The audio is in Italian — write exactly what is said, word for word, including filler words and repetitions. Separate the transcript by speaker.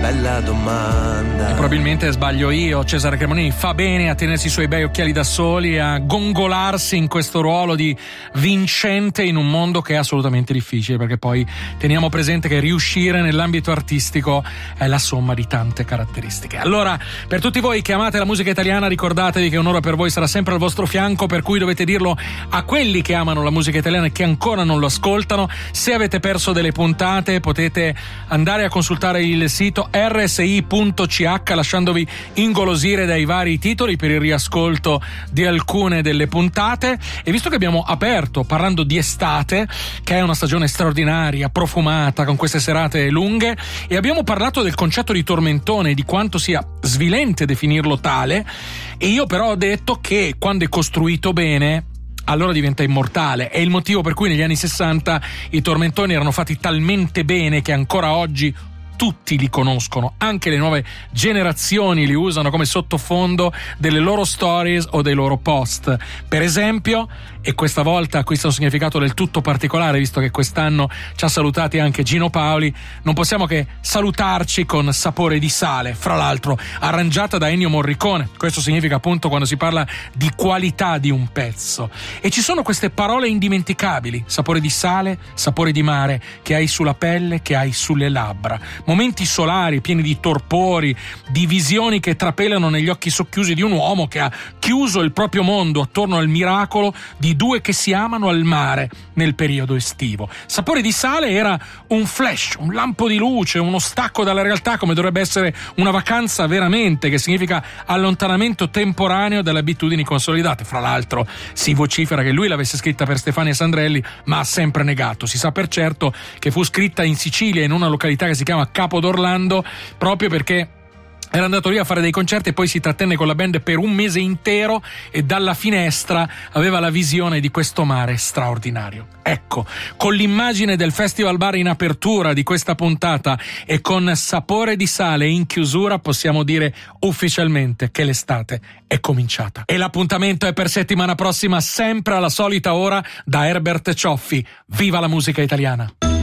Speaker 1: bella domanda.
Speaker 2: E probabilmente sbaglio io. Cesare Cremonini fa bene a tenersi i suoi bei occhiali da soli, a gongolarsi in questo ruolo di vincente in un mondo che è assolutamente difficile, perché poi teniamo presente che riuscire nell'ambito artistico è la somma di tante caratteristiche. Allora, per tutti voi che amate la musica italiana, ricordatevi che un'ora per voi sarà sempre al vostro fianco, per cui dovete dirlo a quelli che amano la musica italiana e che ancora non lo ascoltano. Se avete perso delle puntate, potete andare a consultare il sito erre esse i punto ci acca, lasciandovi ingolosire dai vari titoli per il riascolto di alcune delle puntate. E visto che abbiamo aperto parlando di estate, che è una stagione straordinaria, profumata, con queste serate lunghe, e abbiamo parlato del concetto di tormentone, di quanto sia svilente definirlo tale, e io però ho detto che quando è costruito bene allora diventa immortale. È il motivo per cui negli anni sessanta i tormentoni erano fatti talmente bene che ancora oggi tutti li conoscono, anche le nuove generazioni li usano come sottofondo delle loro stories o dei loro post. Per esempio, e questa volta acquista un significato del tutto particolare, visto che quest'anno ci ha salutati anche Gino Paoli, non possiamo che salutarci con Sapore di sale, fra l'altro arrangiata da Ennio Morricone. Questo significa appunto quando si parla di qualità di un pezzo. E ci sono queste parole indimenticabili: sapore di sale, sapore di mare, che hai sulla pelle, che hai sulle labbra. Momenti solari pieni di torpori, di visioni che trapelano negli occhi socchiusi di un uomo che ha chiuso il proprio mondo attorno al miracolo di due che si amano al mare nel periodo estivo. Sapore di sale era un flash, un lampo di luce, uno stacco dalla realtà, come dovrebbe essere una vacanza veramente, che significa allontanamento temporaneo dalle abitudini consolidate. Fra l'altro si vocifera che lui l'avesse scritta per Stefania Sandrelli, ma ha sempre negato. Si sa per certo che fu scritta in Sicilia, in una località che si chiama Capo d'Orlando, proprio perché era andato lì a fare dei concerti e poi si trattenne con la band per un mese intero e dalla finestra aveva la visione di questo mare straordinario. Ecco, con l'immagine del Festival Bar in apertura di questa puntata e con Sapore di sale in chiusura, possiamo dire ufficialmente che l'estate è cominciata. E l'appuntamento è per settimana prossima, sempre alla solita ora, da Herbert Cioffi. Viva la musica italiana!